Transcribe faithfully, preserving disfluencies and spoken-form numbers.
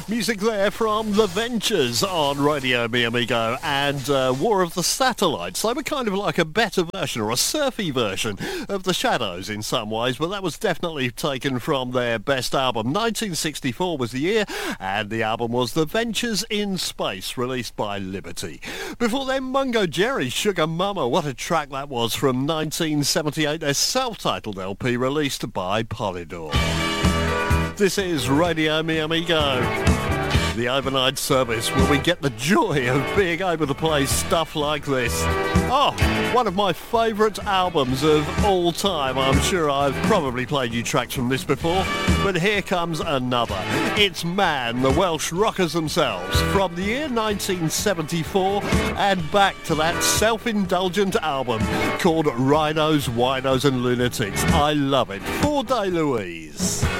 Music there from The Ventures on Radio Mi Amigo and uh, War of the Satellites. They were kind of like a better version or a surfy version of The Shadows in some ways, but that was definitely taken from their best album. nineteen sixty-four was the year, and the album was The Ventures in Space, released by Liberty. Before then, Mungo Jerry's Sugar Mama. What a track that was from nineteen seventy-eight, their self-titled L P released by Polydor. This is Radio Mi Amigo, the overnight service where we get the joy of being able to play stuff like this. Oh, one of my favourite albums of all time. I'm sure I've probably played you tracks from this before, but here comes another. It's Man, the Welsh rockers themselves, from the year nineteen seventy-four and back to that self-indulgent album called Rhinos, Winos and Lunatics. I love it. For Day Louise.